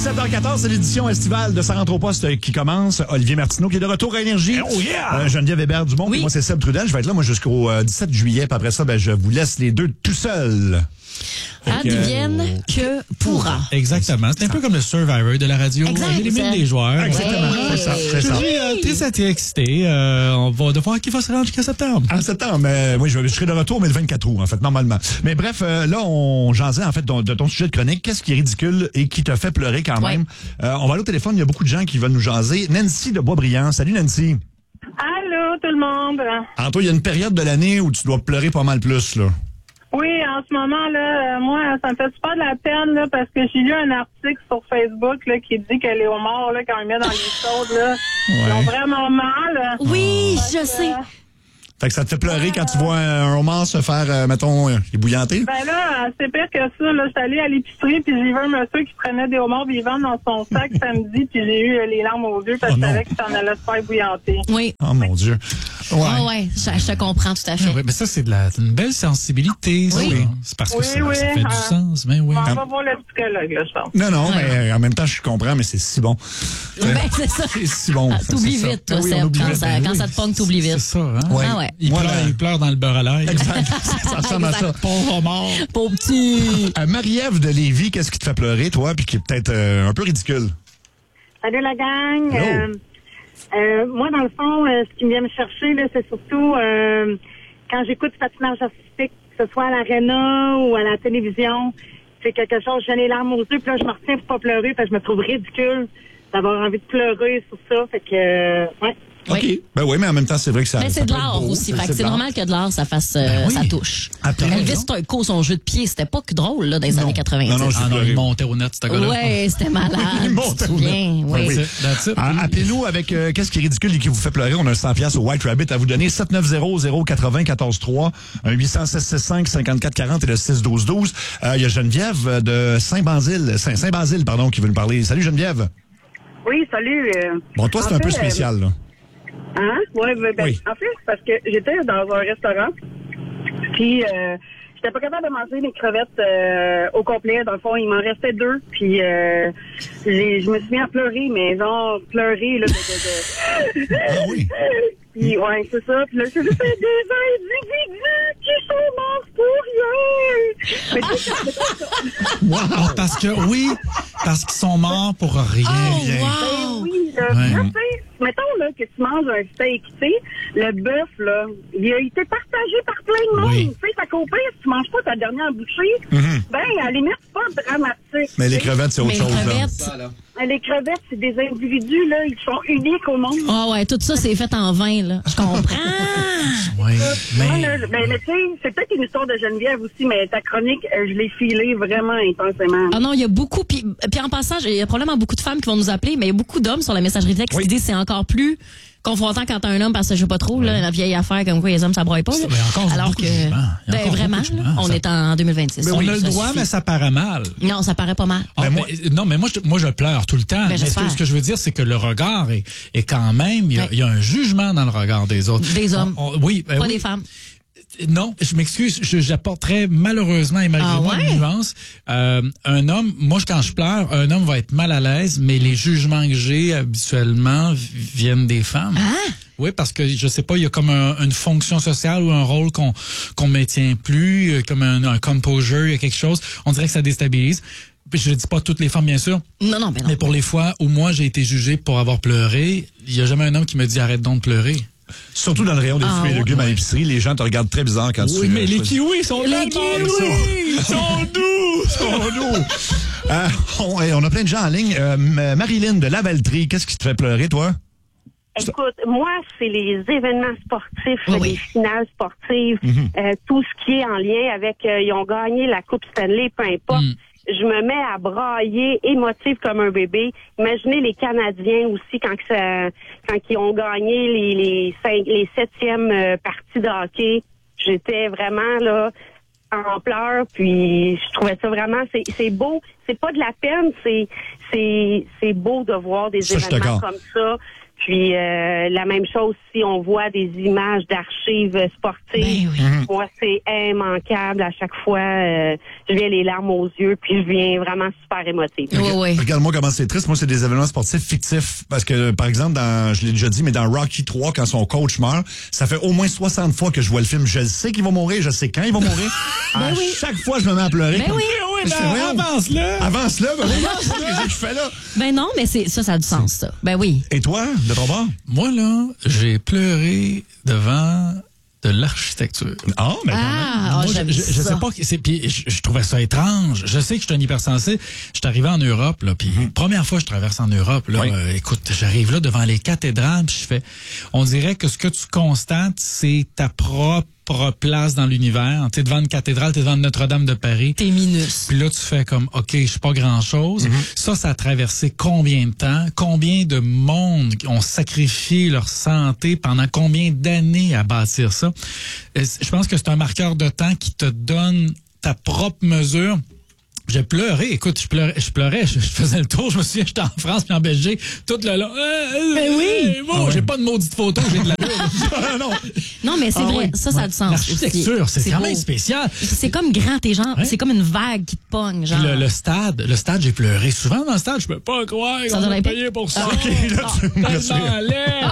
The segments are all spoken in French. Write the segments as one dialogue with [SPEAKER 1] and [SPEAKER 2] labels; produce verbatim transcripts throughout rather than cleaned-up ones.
[SPEAKER 1] sept heures quatorze, c'est l'édition estivale de Ça rentre au poste qui commence. Olivier Martineau qui est de retour à Énergie.
[SPEAKER 2] Oh yeah!
[SPEAKER 1] Euh, Geneviève Hébert-Dumont.
[SPEAKER 3] Oui.
[SPEAKER 1] Moi, c'est Seb Trudel. Je vais être là, moi, jusqu'au euh, dix-sept juillet. Puis après ça, ben, je vous laisse les deux tout seuls.
[SPEAKER 3] Advienne que pourra.
[SPEAKER 2] Exactement. C'est un peu comme le Survivor de la radio.
[SPEAKER 3] Exact.
[SPEAKER 2] On élimine des joueurs.
[SPEAKER 1] Exactement.
[SPEAKER 3] Ouais.
[SPEAKER 1] C'est ça, c'est
[SPEAKER 2] Je
[SPEAKER 1] ça.
[SPEAKER 2] suis euh, très excité. Euh, on va devoir qui va se rendre jusqu'à septembre.
[SPEAKER 1] En septembre, mais oui, je, je serai de retour, mais le vingt-quatre août, en fait, normalement. Mais bref, euh, là, on jasait, en fait, de, de ton sujet de chronique. Qu'est-ce qui est ridicule et qui te fait pleurer quand
[SPEAKER 3] Ouais.
[SPEAKER 1] même? Euh, on va aller au téléphone. Il y a beaucoup de gens qui veulent nous jaser. Nancy de Boisbriand. Salut, Nancy.
[SPEAKER 4] Allô, tout le monde.
[SPEAKER 1] Anto, il y a une période de l'année où tu dois pleurer pas mal plus, là.
[SPEAKER 4] Oui, en ce moment, là, euh, moi, ça me fait super de la peine, là, parce que j'ai lu un article sur Facebook, là, qui dit que les homards, là, quand ils mettent dans les chaudes, là, ils ont vraiment mal.
[SPEAKER 3] Oui,
[SPEAKER 4] Fait
[SPEAKER 3] je
[SPEAKER 4] que,
[SPEAKER 3] sais.
[SPEAKER 4] euh,
[SPEAKER 1] Fait que ça te fait pleurer quand tu vois un homard se faire, euh, mettons, euh, ébouillanter?
[SPEAKER 4] Ben là, c'est pire que ça, là. J'étais allée à l'épicerie, puis j'ai vu un monsieur qui prenait des homards vivants dans son sac samedi, puis j'ai eu euh, les larmes aux yeux, parce que
[SPEAKER 1] Oh
[SPEAKER 4] je
[SPEAKER 1] non.
[SPEAKER 4] savais que ça en allait se faire bouillanter.
[SPEAKER 3] Oui.
[SPEAKER 1] Oh mon Dieu. Ouais.
[SPEAKER 3] Ah ouais, je, je te comprends tout à fait.
[SPEAKER 2] Ah ouais, mais ça, c'est de la, c'est une belle sensibilité. Ça.
[SPEAKER 3] Oui.
[SPEAKER 2] C'est parce que
[SPEAKER 4] Oui,
[SPEAKER 2] ça,
[SPEAKER 4] oui,
[SPEAKER 2] ça fait
[SPEAKER 4] hein.
[SPEAKER 2] du sens. Mais oui.
[SPEAKER 4] On va voir le psychologue, là, je pense.
[SPEAKER 1] Non, non,
[SPEAKER 3] Ouais.
[SPEAKER 1] mais en même temps, je comprends, mais c'est si bon.
[SPEAKER 3] Ben, c'est ça.
[SPEAKER 1] C'est si bon.
[SPEAKER 3] Ah,
[SPEAKER 1] Ça,
[SPEAKER 3] t'oublies
[SPEAKER 1] c'est ça.
[SPEAKER 3] vite, toi,
[SPEAKER 1] Ah oui, on
[SPEAKER 3] Seb.
[SPEAKER 1] oublie
[SPEAKER 3] Quand,
[SPEAKER 1] vite.
[SPEAKER 3] ça,
[SPEAKER 1] Ben
[SPEAKER 3] quand
[SPEAKER 1] oui.
[SPEAKER 3] ça te pogne, t'oublies
[SPEAKER 2] C'est
[SPEAKER 3] vite.
[SPEAKER 2] ça, hein?
[SPEAKER 1] Ouais.
[SPEAKER 3] Ah ouais.
[SPEAKER 2] Il,
[SPEAKER 1] Moi,
[SPEAKER 2] pleure,
[SPEAKER 1] là-
[SPEAKER 2] il pleure dans le beurre à l'ail.
[SPEAKER 1] Exact. Ça ressemble à ça.
[SPEAKER 2] Pauvre homard.
[SPEAKER 3] Pauvre petit.
[SPEAKER 1] Euh, Marie-Ève de Lévis, qu'est-ce qui te fait pleurer, toi, puis qui est peut-être euh, un peu ridicule?
[SPEAKER 5] Salut la gang.
[SPEAKER 1] Hello.
[SPEAKER 5] Euh, euh, moi, dans le fond, euh, ce qui vient me chercher, là, c'est surtout euh, quand j'écoute du patinage artistique, que ce soit à l'aréna ou à la télévision, c'est quelque chose, j'ai les larmes aux yeux, puis là, je me retiens pour pas pleurer, parce que je me trouve ridicule d'avoir envie de pleurer sur ça. Fait que, euh, ouais.
[SPEAKER 1] OK.
[SPEAKER 3] Oui.
[SPEAKER 1] Ben oui, mais en même temps, c'est vrai que ça.
[SPEAKER 3] Mais
[SPEAKER 1] ça
[SPEAKER 3] c'est de
[SPEAKER 1] peut être
[SPEAKER 3] l'art
[SPEAKER 1] beau.
[SPEAKER 3] aussi. Fait que
[SPEAKER 1] de
[SPEAKER 3] c'est
[SPEAKER 1] l'art.
[SPEAKER 3] normal que de l'art, ça fasse, euh,
[SPEAKER 2] Ben oui.
[SPEAKER 3] ça touche.
[SPEAKER 1] Après,
[SPEAKER 3] Elvis
[SPEAKER 1] non.
[SPEAKER 3] Turco, son jeu de pied, c'était pas que drôle, là, dans les
[SPEAKER 1] Non.
[SPEAKER 3] années quatre-vingt-dix.
[SPEAKER 1] Non, non, j'ai
[SPEAKER 2] Ah non,
[SPEAKER 1] pleuré.
[SPEAKER 2] il montait au net, ce gars-là.
[SPEAKER 3] Ouais, c'était malade.
[SPEAKER 1] Il monte
[SPEAKER 3] Tu te
[SPEAKER 1] au
[SPEAKER 3] souviens?
[SPEAKER 1] net.
[SPEAKER 3] Oui.
[SPEAKER 1] Oui.
[SPEAKER 2] That's it, that's it.
[SPEAKER 1] Ah, appelez-nous avec euh, qu'est-ce qui est ridicule et qui vous fait pleurer. On a un cent piastres au White Rabbit à vous donner. sept neuf zéro zéro quatre-vingts quatorze trois, un huit cent six cinq cinquante-quatre quarante et le six douze douze. Euh, Il y a Geneviève de Saint-Basile, Saint- Saint-Basile, pardon, qui veut nous parler. Salut Geneviève.
[SPEAKER 5] Oui, salut. euh,
[SPEAKER 1] Bon, toi, c'est
[SPEAKER 5] en
[SPEAKER 1] un peu
[SPEAKER 5] fait,
[SPEAKER 1] spécial, là.
[SPEAKER 5] Hein? Ouais, ben, ben,
[SPEAKER 1] Oui.
[SPEAKER 5] en fait, c'est parce que j'étais dans un restaurant, puis euh, j'étais pas capable de manger mes crevettes euh, au complet. Dans le fond, il m'en restait deux, puis euh, j'ai- je me suis mis à pleurer, mais genre pleurer là, de, de, de...
[SPEAKER 1] Ah oui.
[SPEAKER 5] Puis ouais, c'est ça. Puis là, c'est juste des individus qui sont morts pour rien. Mais tu sais, quand-
[SPEAKER 2] Wow. Parce que, oui, parce qu'ils sont morts pour rien.
[SPEAKER 3] Oh,
[SPEAKER 1] Rien.
[SPEAKER 3] wow!
[SPEAKER 5] oui, là,
[SPEAKER 2] Ouais.
[SPEAKER 5] là, tu sais, mettons là, que tu manges un steak, tu sais, le bœuf, là, il a été partagé par plein de monde.
[SPEAKER 2] Oui.
[SPEAKER 5] Tu sais, fait qu'au pire, si tu manges pas ta dernière bouchée,
[SPEAKER 1] Mhm.
[SPEAKER 5] ben, à la limite, c'est pas dramatique.
[SPEAKER 1] Mais les
[SPEAKER 5] tu sais.
[SPEAKER 1] crevettes, c'est autre
[SPEAKER 3] Mais
[SPEAKER 1] chose, là.
[SPEAKER 3] crevettes.
[SPEAKER 5] Les crevettes, c'est des individus, là, ils sont uniques au monde.
[SPEAKER 3] Ah ouais, tout ça, c'est fait en vain, là. Je comprends.
[SPEAKER 2] Oui,
[SPEAKER 5] Moi,
[SPEAKER 2] mais...
[SPEAKER 5] là, ben, mais tu sais, c'est peut-être une histoire de Geneviève aussi, mais ta chronique, euh, je l'ai filée vraiment intensément.
[SPEAKER 3] Ah non, il y a beaucoup, puis, puis en passant, il y a probablement beaucoup de femmes qui vont nous appeler, mais il y a beaucoup d'hommes sur la messagerie texte
[SPEAKER 1] Oui.
[SPEAKER 3] qui disent que c'est encore plus confrontant quand t'as un homme parce que je sais pas trop, là, la vieille affaire comme quoi les hommes ça broye pas. Là.
[SPEAKER 2] Mais encore
[SPEAKER 3] Alors
[SPEAKER 2] beaucoup
[SPEAKER 3] que,
[SPEAKER 2] de jugements. Il y a
[SPEAKER 3] ben
[SPEAKER 2] encore
[SPEAKER 3] vraiment,
[SPEAKER 2] beaucoup de
[SPEAKER 3] là,
[SPEAKER 2] jugements.
[SPEAKER 3] on
[SPEAKER 2] Ça-
[SPEAKER 3] est en deux mille vingt-six.
[SPEAKER 2] on
[SPEAKER 3] Oui,
[SPEAKER 2] a le
[SPEAKER 3] ça
[SPEAKER 2] droit,
[SPEAKER 3] suffit.
[SPEAKER 2] mais ça paraît mal.
[SPEAKER 3] Non, ça paraît pas mal.
[SPEAKER 2] Ah,
[SPEAKER 1] Ben, moi-
[SPEAKER 2] mais- non, mais moi, je, moi, je pleure tout le temps. mais ce que,
[SPEAKER 3] j'espère.
[SPEAKER 2] ce que je veux dire, c'est que le regard est, est quand même, il y, a,
[SPEAKER 3] Ouais.
[SPEAKER 2] il y a un jugement dans le regard des autres.
[SPEAKER 3] Des hommes.
[SPEAKER 2] On- on- oui, ben
[SPEAKER 3] Pas
[SPEAKER 2] oui.
[SPEAKER 3] des femmes.
[SPEAKER 2] Non, je m'excuse, je- j'apporterais malheureusement et malgré
[SPEAKER 3] Ah
[SPEAKER 2] moi
[SPEAKER 3] ouais?
[SPEAKER 2] une nuance. Euh, un homme, moi quand je pleure, un homme va être mal à l'aise, mais les jugements que j'ai habituellement vi- viennent des femmes.
[SPEAKER 3] Ah!
[SPEAKER 2] Oui, parce que je sais pas, il y a comme un- une fonction sociale ou un rôle qu'on qu'on maintient plus, euh, comme un, un composure, il y a quelque chose. On dirait que ça déstabilise. Puis je ne dis pas toutes les femmes, bien sûr,
[SPEAKER 3] Non, non, ben non.
[SPEAKER 2] mais pour les fois où moi j'ai été jugé pour avoir pleuré, il y a jamais un homme qui me dit arrête donc de pleurer.
[SPEAKER 1] Surtout dans le rayon des
[SPEAKER 3] Ah,
[SPEAKER 1] fruits et
[SPEAKER 3] ouais.
[SPEAKER 1] légumes à l'épicerie, les gens te regardent très bizarre quand tu
[SPEAKER 2] Oui, mais
[SPEAKER 1] euh,
[SPEAKER 2] les
[SPEAKER 1] choisis.
[SPEAKER 2] kiwis sont
[SPEAKER 3] Les
[SPEAKER 2] là,
[SPEAKER 3] kiwis!
[SPEAKER 2] ils sont doux.
[SPEAKER 1] Oh, nous. Euh, on, hey, on a plein de gens en ligne. Euh, M- Marilyn de Lavaltrie, qu'est-ce qui te fait pleurer, toi?
[SPEAKER 5] Écoute, moi, c'est les événements sportifs,
[SPEAKER 3] Oui, oui.
[SPEAKER 5] les finales sportives, euh, tout ce qui est en lien avec, euh, ils ont gagné la Coupe Stanley, peu importe.
[SPEAKER 2] Mm.
[SPEAKER 5] Je me mets à brailler, émotive comme un bébé. Imaginez les Canadiens aussi quand que ça, quand ils ont gagné les les, cinq, les septièmes euh, parties de hockey. J'étais vraiment là en pleurs, puis je trouvais ça vraiment, c'est c'est beau. C'est pas de la peine, c'est c'est c'est beau de voir des
[SPEAKER 1] Ça, je suis
[SPEAKER 5] événements
[SPEAKER 1] d'accord.
[SPEAKER 5] comme ça. Puis euh, la même chose si on voit des images d'archives sportives.
[SPEAKER 3] Ben oui.
[SPEAKER 5] Moi, c'est immanquable à chaque fois. Euh, je viens les larmes aux yeux, puis je viens vraiment super émotive.
[SPEAKER 3] Oui, oui.
[SPEAKER 1] Regarde-moi comment c'est triste. Moi, c'est des événements sportifs fictifs. Parce que, par exemple, dans, je l'ai déjà dit, mais dans Rocky trois, quand son coach meurt, ça fait au moins soixante fois que je vois le film. Je sais qu'il va mourir, je sais quand il va mourir. à
[SPEAKER 3] oui.
[SPEAKER 1] chaque fois, je me mets à pleurer.
[SPEAKER 3] Ben oui.
[SPEAKER 1] Je fais, voyons,
[SPEAKER 2] avance-le!
[SPEAKER 1] Avance-le, ben oui, qu'est-ce que je fais là?
[SPEAKER 3] Ben non, mais c'est ça, ça a du sens, ça. Ben oui.
[SPEAKER 1] Et toi, de ton bord?
[SPEAKER 2] Moi, là, j'ai pleuré devant de l'architecture.
[SPEAKER 1] Ah, mais
[SPEAKER 3] Ah,
[SPEAKER 2] Moi,
[SPEAKER 3] oh,
[SPEAKER 2] je,
[SPEAKER 3] j'aime
[SPEAKER 2] je, je
[SPEAKER 3] ça.
[SPEAKER 2] sais pas, c'est, puis je, je trouvais ça étrange. Je sais que je suis un hypersensible. Je suis arrivé en Europe, là, puis première fois que je traverse en Europe, là,
[SPEAKER 1] Oui.
[SPEAKER 2] euh, écoute, j'arrive là devant les cathédrales, puis je fais, on dirait que ce que tu constates, c'est ta propre place dans l'univers. Tu es devant une cathédrale, tu es devant Notre-Dame de Paris.
[SPEAKER 3] T'es minus.
[SPEAKER 2] Puis là, tu fais comme, OK, je suis pas grand-chose. Ça, ça a traversé combien de temps? Combien de monde ont sacrifié leur santé pendant combien d'années à bâtir ça? Euh, Je pense que c'est un marqueur de temps qui te donne ta propre mesure. J'ai pleuré, écoute, je pleurais, je pleurais, je, je faisais le tour, je me souviens, j'étais en France puis en Belgique, tout le long.
[SPEAKER 3] Ben oui!
[SPEAKER 2] Bon, j'ai pas de maudite photo, j'ai de la
[SPEAKER 1] Ah, non.
[SPEAKER 3] Non, mais c'est
[SPEAKER 2] Ah
[SPEAKER 3] vrai,
[SPEAKER 2] oui.
[SPEAKER 3] ça, ça a du sens.
[SPEAKER 2] L'architecture,
[SPEAKER 3] aussi.
[SPEAKER 2] c'est quand
[SPEAKER 3] beau.
[SPEAKER 2] même spécial.
[SPEAKER 3] C'est comme grand, t'es genre,
[SPEAKER 2] Ouais.
[SPEAKER 3] c'est comme une vague qui te pogne, genre.
[SPEAKER 2] Puis le, le stade, le stade, j'ai pleuré souvent dans le stade. Je peux pas croire
[SPEAKER 3] Ça
[SPEAKER 2] qu'on
[SPEAKER 3] doit
[SPEAKER 2] a
[SPEAKER 3] être-
[SPEAKER 2] payé pour ça.
[SPEAKER 1] OK, là, tu me
[SPEAKER 2] Tellement
[SPEAKER 1] rassures.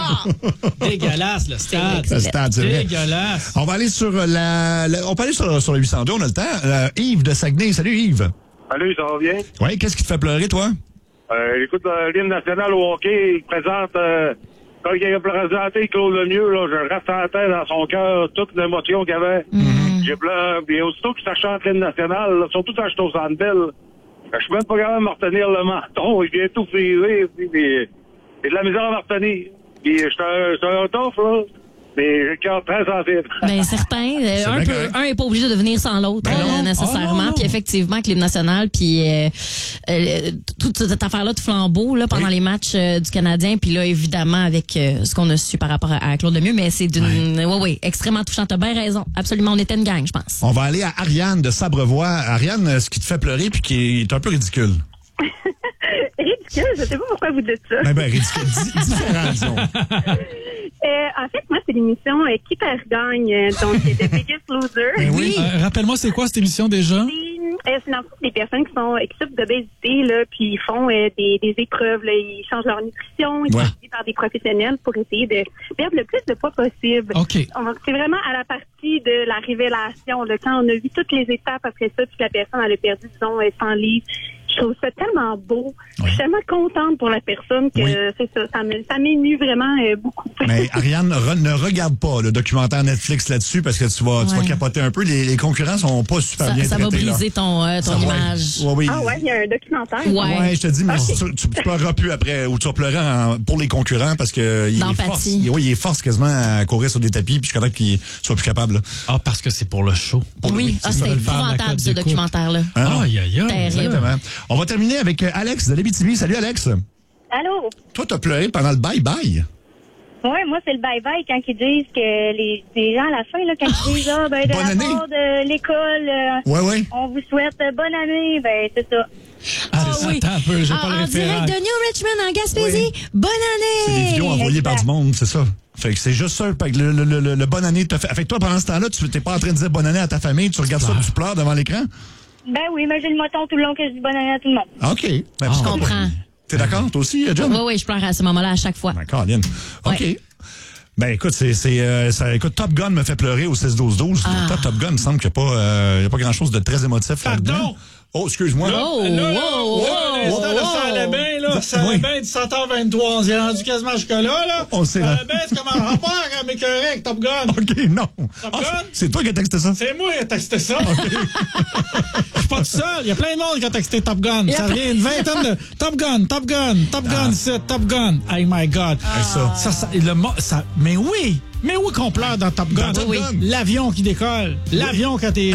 [SPEAKER 2] laid. Dégueulasse, le stade.
[SPEAKER 1] Le stade, c'est vrai.
[SPEAKER 2] Dégueulasse.
[SPEAKER 1] On va aller sur la, la- on peut aller sur, sur le huit cent deux, on a le temps. Euh, Yves de Saguenay. Salut, Yves.
[SPEAKER 6] Salut, ça va bien?
[SPEAKER 1] Oui, qu'est-ce qui te fait pleurer, toi?
[SPEAKER 6] Euh, écoute, euh, l'hymne national au hockey, il présente, euh, quand il a présenté Claude Lemieux, là, je ressentais dans son cœur toute l'émotion qu'il y avait. J'ai pleuré. Puis aussitôt que ça chante l'hymne national, là, surtout quand je suis au Centre Bell, je suis même pas capable de me retenir le menton, il vient tout friser, puis puis, j'ai de la misère à me retenir. Puis je suis un, je suis un tough, là, mais j'ai le cœur très sensible.
[SPEAKER 3] Ben certain, euh, un
[SPEAKER 1] bien
[SPEAKER 3] peu,
[SPEAKER 1] correct.
[SPEAKER 3] un est pas obligé de devenir sans l'autre
[SPEAKER 1] Ben
[SPEAKER 3] euh,
[SPEAKER 1] non.
[SPEAKER 3] nécessairement.
[SPEAKER 2] Ah, non, non.
[SPEAKER 3] Puis effectivement, avec l'hymne national, puis euh, euh, toute cette affaire-là de flambeau là pendant
[SPEAKER 1] Oui.
[SPEAKER 3] les matchs euh, du Canadien, puis là évidemment avec euh, ce qu'on a su par rapport à, à Claude Lemieux, mais c'est d'une, ouais. ouais ouais extrêmement touchant. T'as bien raison, absolument, on était une gang, je pense.
[SPEAKER 1] On va aller à Ariane de Sabrevoix. Ariane, ce qui te fait pleurer puis qui est un peu ridicule.
[SPEAKER 5] Ridicule, je sais pas pourquoi vous dites ça.
[SPEAKER 1] Ben, ben, ridicule. Di- différent, disons.
[SPEAKER 5] Euh, en fait, moi, c'est l'émission euh, Qui perd gagne, euh, donc c'est The Biggest Loser.
[SPEAKER 1] Ben oui.
[SPEAKER 2] Euh, rappelle-moi, c'est quoi cette émission déjà?
[SPEAKER 5] C'est euh, c'est dans le fond des personnes qui sont euh, qui souffrent d'obésité, là, puis ils font euh, des, des épreuves, là, ils changent leur nutrition, ils
[SPEAKER 1] Ouais.
[SPEAKER 5] sont suivis par des professionnels pour essayer de perdre le plus de poids possible.
[SPEAKER 2] OK.
[SPEAKER 5] On- C'est vraiment à la partie de la révélation, là, quand on a vu toutes les étapes après ça, puis que la personne elle a perdu, disons, euh, cent livres. Je trouve ça tellement beau. Je suis tellement contente pour la personne que
[SPEAKER 1] Oui.
[SPEAKER 5] euh, c'est ça, ça me- ça m'émue vraiment euh, beaucoup.
[SPEAKER 1] Mais Ariane, re- ne regarde pas le documentaire Netflix là-dessus parce que tu vas, tu vas
[SPEAKER 3] Ouais.
[SPEAKER 1] capoter un peu. Les, les concurrents sont pas super
[SPEAKER 3] Ça,
[SPEAKER 1] bien
[SPEAKER 3] ça va
[SPEAKER 1] traités. là.
[SPEAKER 3] briser ton, euh, ton
[SPEAKER 1] Ça va-
[SPEAKER 3] image.
[SPEAKER 1] Ouais, oui.
[SPEAKER 5] Ah ouais, il y a un documentaire.
[SPEAKER 3] Ouais.
[SPEAKER 1] Ouais, je te dis, mais tu, tu, tu pleureras plus après, ou tu vas pleurer en- pour les concurrents parce que il est
[SPEAKER 3] D'empathie.
[SPEAKER 1] force, il, oui, il est force quasiment à courir sur des tapis, puis je suis content qu'il soit plus capable. Là.
[SPEAKER 2] Ah, parce que c'est pour le show.
[SPEAKER 3] Oui, ah, c'est
[SPEAKER 2] ça. Le faire à la
[SPEAKER 3] épouvantable
[SPEAKER 2] cote
[SPEAKER 3] ce
[SPEAKER 2] d'écoute.
[SPEAKER 3] documentaire-là.
[SPEAKER 1] Hein, non?
[SPEAKER 2] Aïe, aïe, aïe.
[SPEAKER 3] Terrible.
[SPEAKER 1] Exactement. On va terminer avec euh, Alex de l'Abitibi. Salut Alex.
[SPEAKER 5] Allô?
[SPEAKER 1] Toi, t'as pleuré pendant le bye-bye.
[SPEAKER 5] Ouais, moi, c'est le bye-bye quand ils disent que les, les gens, à la fin, là, quand ils disent, ah, ben, de
[SPEAKER 1] Bonne
[SPEAKER 5] la
[SPEAKER 1] année.
[SPEAKER 5] part de l'école, euh,
[SPEAKER 1] Ouais, ouais.
[SPEAKER 5] on vous souhaite euh, bonne année, ben, c'est ça.
[SPEAKER 2] Ah,
[SPEAKER 3] Ah oui.
[SPEAKER 2] attends un peu, j'ai
[SPEAKER 3] Ah,
[SPEAKER 2] pas le
[SPEAKER 3] en
[SPEAKER 2] référent.
[SPEAKER 3] direct de New Richmond en Gaspésie. Bonne année!
[SPEAKER 1] C'est des vidéos envoyées par
[SPEAKER 5] Exact.
[SPEAKER 1] du monde, c'est ça. Fait que c'est juste ça. Fait que le, le, le, le bonne année te fait. Fait que toi, pendant ce temps-là, tu t'es pas en train de dire bonne année à ta famille, tu regardes ça, tu pleures devant l'écran?
[SPEAKER 5] Ben oui, mais j'ai le moton tout le long que je dis bonne année à tout le monde.
[SPEAKER 1] OK. Ben,
[SPEAKER 2] Ah,
[SPEAKER 1] pourquoi
[SPEAKER 3] Je
[SPEAKER 1] pas?
[SPEAKER 3] comprends.
[SPEAKER 1] T'es d'accord, toi aussi, John?
[SPEAKER 3] Oui, oui, je pleure à ce moment-là à chaque fois.
[SPEAKER 1] D'accord, Lynn. OK.
[SPEAKER 3] Ouais.
[SPEAKER 1] Ben écoute, c'est c'est euh, ça écoute Top Gun me fait pleurer au six douze douze.
[SPEAKER 3] Ah.
[SPEAKER 1] Top, Top Gun, il me semble qu'il n'y a pas euh, il y a pas grand-chose de très émotif là-dedans.
[SPEAKER 2] Pardon?
[SPEAKER 1] Oh, excuse-moi.
[SPEAKER 3] Oh,
[SPEAKER 2] Là, là,
[SPEAKER 3] wow,
[SPEAKER 2] là,
[SPEAKER 3] wow,
[SPEAKER 2] l'instant, là,
[SPEAKER 3] wow.
[SPEAKER 2] ça allait bien, là. Ça
[SPEAKER 1] Oui.
[SPEAKER 2] allait bien, dix-sept heures vingt-trois. On s'est rendu quasiment jusque-là, là.
[SPEAKER 1] On s'est
[SPEAKER 2] Ça
[SPEAKER 1] rendu-
[SPEAKER 2] allait bien, c'est comme un rapport à m'écœurer avec Top Gun.
[SPEAKER 1] OK, non.
[SPEAKER 2] Top
[SPEAKER 1] Ah,
[SPEAKER 2] Gun?
[SPEAKER 1] c'est toi qui as texté ça?
[SPEAKER 2] C'est moi qui ai texté ça. Je suis pas tout seul. Il y a plein de monde qui a texté Top Gun. Ça vient une vingtaine de Top Gun, Top Gun, Top Gun, c'est Top Gun. Oh my God.
[SPEAKER 1] ça.
[SPEAKER 2] Ça, ça, le mo- ça, mais oui, Mais oui qu'on pleure dans Top Gun.
[SPEAKER 1] Dans Top Gun.
[SPEAKER 2] L'avion qui décolle. L'avion qui atterrit.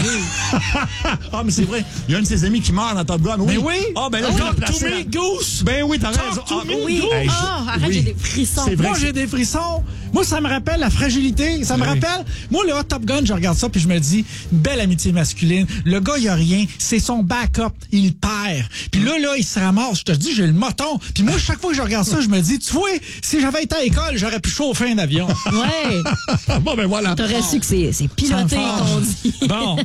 [SPEAKER 1] Ah, mais c'est vrai. Il y a un de ses amis qui meurt dans Top Gun. Oui.
[SPEAKER 2] Mais oui.
[SPEAKER 1] Ah, ben là,
[SPEAKER 2] Oh,
[SPEAKER 1] je vais
[SPEAKER 2] Talk
[SPEAKER 1] placer
[SPEAKER 2] to
[SPEAKER 1] la-
[SPEAKER 2] me, Goose.
[SPEAKER 1] Ben oui, t'as
[SPEAKER 2] Talk
[SPEAKER 1] raison.
[SPEAKER 2] to
[SPEAKER 1] Ah,
[SPEAKER 2] me,
[SPEAKER 3] Oui.
[SPEAKER 2] Goose.
[SPEAKER 1] Hey, je-
[SPEAKER 3] Ah, arrête,
[SPEAKER 1] oui.
[SPEAKER 3] j'ai des frissons.
[SPEAKER 1] C'est vrai
[SPEAKER 2] Moi,
[SPEAKER 1] que
[SPEAKER 2] j'ai des frissons. Moi, ça me rappelle la fragilité. Ça me
[SPEAKER 1] Oui.
[SPEAKER 2] rappelle. Moi, le Hot Top Gun, je regarde ça puis je me dis, belle amitié masculine. Le gars, il a rien. C'est son backup. Il perd. Puis là, là, il se ramasse. Je te dis, j'ai le moton. Puis moi, chaque fois que je regarde ça, je me dis, tu vois, si j'avais été à l'école, j'aurais pu chauffer un avion.
[SPEAKER 3] Ouais.
[SPEAKER 1] Bon, ben voilà.
[SPEAKER 3] T'aurais su que c'est c'est piloté,
[SPEAKER 2] Ça me fâche.
[SPEAKER 3] qu'on dit.
[SPEAKER 2] Bon,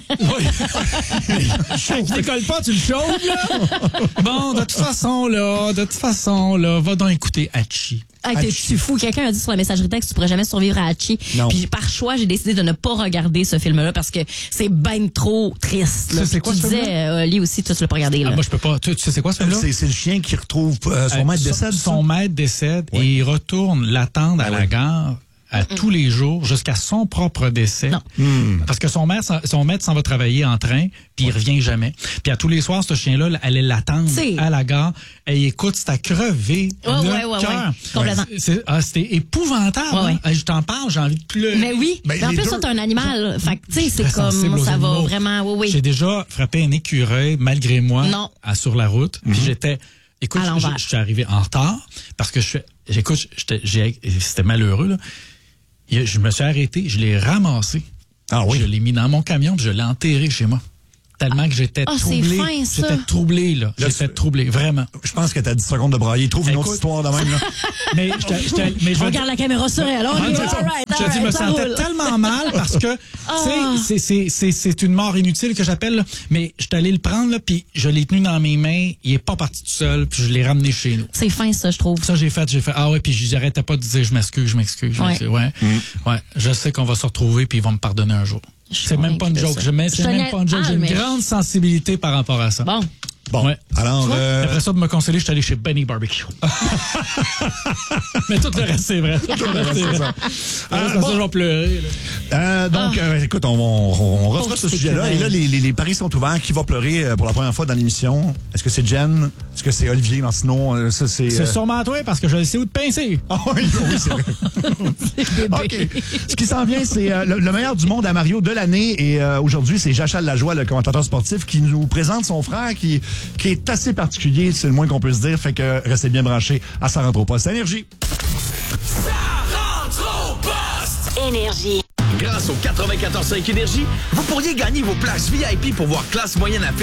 [SPEAKER 2] oui. Tu décolles pas, tu le chauffes, là. Bon, de toute façon, là, de toute façon, là, va donc écouter Hachi.
[SPEAKER 3] Hey, t'es-tu fou? Quelqu'un a dit sur la messagerie texte, tu pourrais jamais survivre à Hachi.
[SPEAKER 1] Non.
[SPEAKER 3] Puis par choix, j'ai décidé de ne pas regarder ce film-là parce que c'est ben trop triste. là.
[SPEAKER 2] Ça, c'est
[SPEAKER 3] Puis
[SPEAKER 2] quoi,
[SPEAKER 3] tu
[SPEAKER 2] ce
[SPEAKER 3] disais, euh, Oli aussi, toi, tu l'as pas regardé. Là.
[SPEAKER 2] Ah, moi, je peux pas. Tu, tu sais c'est quoi, ce film-là?
[SPEAKER 1] C'est c'est le chien qui retrouve euh, son maître
[SPEAKER 2] Euh,
[SPEAKER 1] décède.
[SPEAKER 2] Son maître décède
[SPEAKER 1] Oui.
[SPEAKER 2] et il retourne l'attendre à
[SPEAKER 1] Ben
[SPEAKER 2] la
[SPEAKER 1] oui.
[SPEAKER 2] gare à tous les jours jusqu'à son propre décès.
[SPEAKER 3] Non.
[SPEAKER 2] Parce que son maître, s'en- son maître s'en va travailler en train, puis il revient jamais. Puis à tous les soirs, ce chien-là, elle allait l'attendre
[SPEAKER 3] C'est-
[SPEAKER 2] à la gare. Et écoute, c'était à crever
[SPEAKER 3] Ouais,
[SPEAKER 2] le
[SPEAKER 3] ouais, ouais,
[SPEAKER 2] cœur.
[SPEAKER 3] ouais. Complètement.
[SPEAKER 2] C'est- ah, c'était épouvantable.
[SPEAKER 3] Ouais, ouais.
[SPEAKER 2] hein. Je t'en parle, j'ai envie de pleurer.
[SPEAKER 3] Mais oui.
[SPEAKER 1] Ben,
[SPEAKER 3] mais en
[SPEAKER 1] les
[SPEAKER 3] plus,
[SPEAKER 1] deux-
[SPEAKER 3] ça, t'es un animal. Fait que, tu sais, c'est
[SPEAKER 2] Très sensible
[SPEAKER 3] comme,
[SPEAKER 2] aux
[SPEAKER 3] ça va
[SPEAKER 2] animaux.
[SPEAKER 3] vraiment, oui,
[SPEAKER 2] J'ai
[SPEAKER 3] oui.
[SPEAKER 2] déjà frappé un écureuil, malgré moi,
[SPEAKER 3] Non.
[SPEAKER 2] à, sur la route. Puis j'étais... Écoute,
[SPEAKER 3] À
[SPEAKER 2] je,
[SPEAKER 3] l'envers.
[SPEAKER 2] je suis arrivé en retard parce que je suis... J'écoute, j'étais- j'ai- c'était malheureux, là. Il- Je me suis arrêté, je l'ai ramassé.
[SPEAKER 1] Ah oui.
[SPEAKER 2] Je l'ai mis dans mon camion, puis je l'ai enterré chez moi. Tellement que j'étais
[SPEAKER 3] Ah, c'est
[SPEAKER 2] troublé.
[SPEAKER 3] fin, ça.
[SPEAKER 2] J'étais troublé, là.
[SPEAKER 1] Là,
[SPEAKER 2] J'étais
[SPEAKER 1] tu-
[SPEAKER 2] troublé, vraiment.
[SPEAKER 1] Je pense que t'as dix secondes de brailler. Trouve une autre
[SPEAKER 2] Écoute.
[SPEAKER 1] histoire de même, là.
[SPEAKER 2] Mais, j'étais- j'étais- mais je
[SPEAKER 3] On
[SPEAKER 2] veux
[SPEAKER 3] regarde la caméra sur elle.
[SPEAKER 2] Ah,
[SPEAKER 3] On
[SPEAKER 2] c'est
[SPEAKER 3] est
[SPEAKER 2] ça.
[SPEAKER 3] all right,
[SPEAKER 2] Je
[SPEAKER 3] all
[SPEAKER 2] te dis, je me
[SPEAKER 3] right, ça
[SPEAKER 2] sentais
[SPEAKER 3] roule.
[SPEAKER 2] tellement mal parce que,
[SPEAKER 3] Ah.
[SPEAKER 2] tu sais, c'est- c'est- c'est c'est une mort inutile que j'appelle, là. Mais je suis allé le prendre, là, puis je l'ai tenu dans mes mains. Il est pas parti tout seul, puis je l'ai ramené chez nous.
[SPEAKER 3] C'est fin, ça, je trouve.
[SPEAKER 2] Ça, j'ai fait, j'ai fait, ah ouais, puis j'arrêtais pas de dire, je m'excuse, je m'excuse. je
[SPEAKER 3] Ouais.
[SPEAKER 2] m'excuse. Ouais. Ouais. Je sais qu'on va se retrouver, puis ils vont me pardonner un jour.
[SPEAKER 3] Je suis
[SPEAKER 2] C'est même pas une
[SPEAKER 3] convaincue de
[SPEAKER 2] joke.
[SPEAKER 3] ça.
[SPEAKER 2] Je mets-
[SPEAKER 3] Je
[SPEAKER 2] C'est
[SPEAKER 3] te
[SPEAKER 2] même
[SPEAKER 3] n'ai-
[SPEAKER 2] pas une joke.
[SPEAKER 3] Ah,
[SPEAKER 2] J'ai une
[SPEAKER 3] mais-
[SPEAKER 2] grande sensibilité par rapport à ça.
[SPEAKER 3] Bon.
[SPEAKER 1] Bon.
[SPEAKER 2] Ouais.
[SPEAKER 1] Alors, euh,
[SPEAKER 2] Après ça, de me consoler, je suis allé chez Benny Barbecue. Mais tout le reste, c'est vrai. Tout le reste, c'est vrai. Ah,
[SPEAKER 1] bon.
[SPEAKER 2] ça, je vais pleurer. Là.
[SPEAKER 1] Euh, donc, euh, écoute, on, on, on refera
[SPEAKER 3] Pauvre
[SPEAKER 1] ce
[SPEAKER 3] petit
[SPEAKER 1] sujet-là.
[SPEAKER 3] écureuil.
[SPEAKER 1] Et là, les, les, les paris sont ouverts. Qui va pleurer euh, pour la première fois dans l'émission? Est-ce que c'est Jen? Est-ce que c'est Olivier? Non, sinon, euh, ça, c'est...
[SPEAKER 2] C'est
[SPEAKER 1] euh,
[SPEAKER 2] sûrement toi, parce que je sais où te pincer.
[SPEAKER 1] Ah oui, oui, c'est vrai. OK. Ce qui s'en vient, c'est euh, le, le meilleur du monde à Mario de l'année. Et euh, aujourd'hui, c'est Jachal Lajoie, le commentateur sportif, qui nous présente son frère, qui, qui est assez particulier, c'est le moins qu'on peut se dire. Fait que restez bien branchés à Ça rentre au poste. Énergie.
[SPEAKER 7] Énergie.
[SPEAKER 8] Grâce au quatre-vingt-quatorze cinq Énergie, vous pourriez gagner vos places V I P pour voir Classe moyenne à